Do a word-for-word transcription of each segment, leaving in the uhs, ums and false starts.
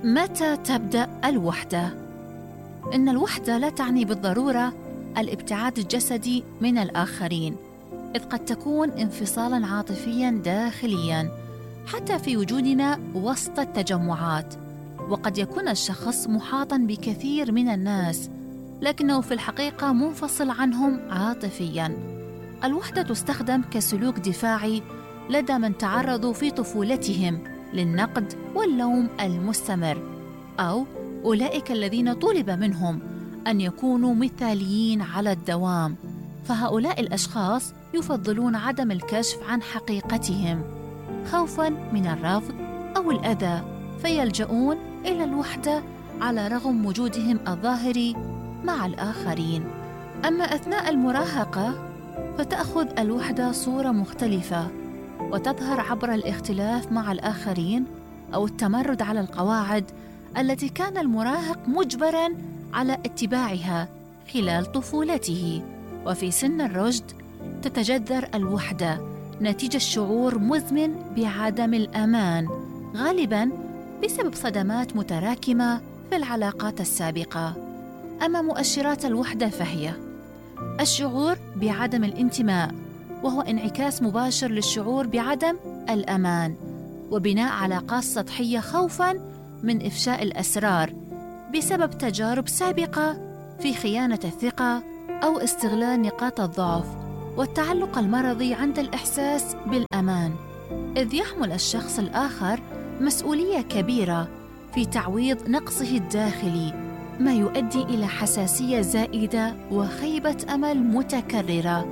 متى تبدأ الوحدة؟ إن الوحدة لا تعني بالضرورة الابتعاد الجسدي من الآخرين، إذ قد تكون انفصالاً عاطفياً داخلياً حتى في وجودنا وسط التجمعات. وقد يكون الشخص محاطاً بكثير من الناس لكنه في الحقيقة منفصل عنهم عاطفياً. الوحدة تستخدم كسلوك دفاعي لدى من تعرضوا في طفولتهم للنقد واللوم المستمر، أو أولئك الذين طلب منهم أن يكونوا مثاليين على الدوام، فهؤلاء الأشخاص يفضلون عدم الكشف عن حقيقتهم خوفاً من الرفض أو الأذى، فيلجؤون إلى الوحدة على رغم وجودهم الظاهري مع الآخرين. أما أثناء المراهقة فتأخذ الوحدة صورة مختلفة وتظهر عبر الاختلاف مع الآخرين أو التمرد على القواعد التي كان المراهق مجبراً على اتباعها خلال طفولته. وفي سن الرشد تتجذر الوحدة نتيجة شعور مزمن بعدم الأمان، غالباً بسبب صدمات متراكمة في العلاقات السابقة. أما مؤشرات الوحدة فهي الشعور بعدم الانتماء، وهو انعكاس مباشر للشعور بعدم الأمان وبناء علاقات سطحية خوفاً من إفشاء الأسرار بسبب تجارب سابقة في خيانة الثقة أو استغلال نقاط الضعف، والتعلق المرضي عند الإحساس بالأمان، إذ يحمل الشخص الآخر مسؤولية كبيرة في تعويض نقصه الداخلي، ما يؤدي إلى حساسية زائدة وخيبة أمل متكررة،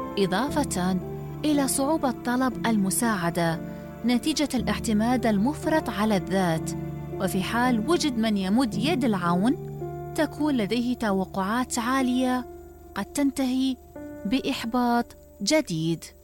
إضافة إلى صعوبة طلب المساعدة نتيجة الاعتماد المفرط على الذات. وفي حال وجد من يمد يد العون تكون لديه توقعات عالية قد تنتهي بإحباط جديد.